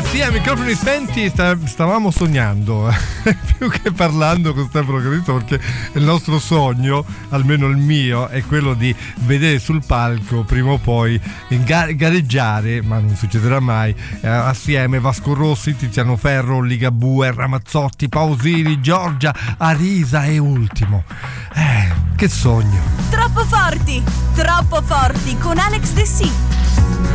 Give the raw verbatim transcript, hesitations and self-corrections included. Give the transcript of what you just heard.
Eh sì, a microfoni spenti sta, stavamo sognando più che parlando con Stefano Carrizzo, perché il nostro sogno, almeno il mio, è quello di vedere sul palco prima o poi ga- gareggiare, ma non succederà mai, eh, assieme Vasco Rossi, Tiziano Ferro, Ligabue, Ramazzotti, Pausini, Giorgia, Arisa e Ultimo. Eh, che sogno! Troppo forti, troppo forti con Alex De Sì.